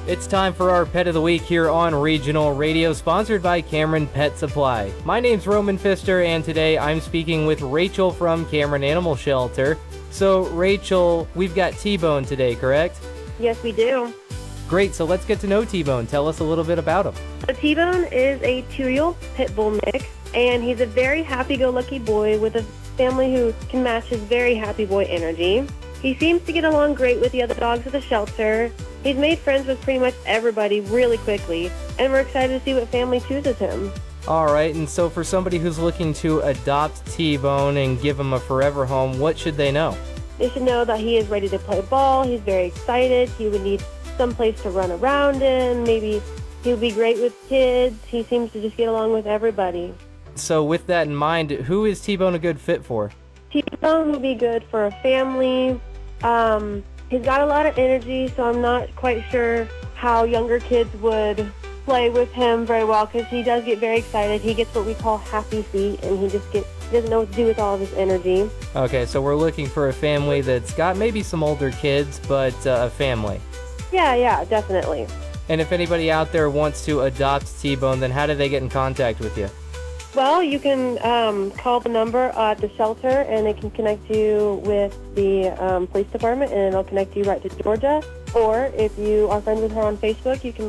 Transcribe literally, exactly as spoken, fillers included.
It's time for our Pet of the Week here on Regional Radio, sponsored by Cameron Pet Supply. My name's Roman Pfister, and today I'm speaking with Rachel from Cameron Animal Shelter. So, Rachel, we've got T-Bone today, correct? Yes, we do. Great, so let's get to know T-Bone. Tell us a little bit about him. So T-Bone is a two-year-old pit bull mix, and he's a very happy-go-lucky boy with a family who can match his very happy boy energy. He seems to get along great with the other dogs at the shelter. He's made friends with pretty much everybody really quickly, and we're excited to see what family chooses him. All right, and so for somebody who's looking to adopt T-Bone and give him a forever home, what should they know? They should know that he is ready to play ball. He's very excited. He would need some place to run around in. Maybe he would be great with kids. He seems to just get along with everybody. So with that in mind, who is T-Bone a good fit for? T-Bone would be good for a family. Um, he's got a lot of energy, so I'm not quite sure how younger kids would play with him very well, because he does get very excited. He gets what we call happy feet, and he just gets doesn't know what to do with all of his energy. Okay, so we're looking for a family that's got maybe some older kids, but uh, a family. Yeah, yeah, definitely. And if anybody out there wants to adopt T-Bone, then how do they get in contact with you? Well, you can um, call the number at the shelter, and they can connect you with the um, police department, and it'll connect you right to Georgia. Or if you are friends with her on Facebook, you can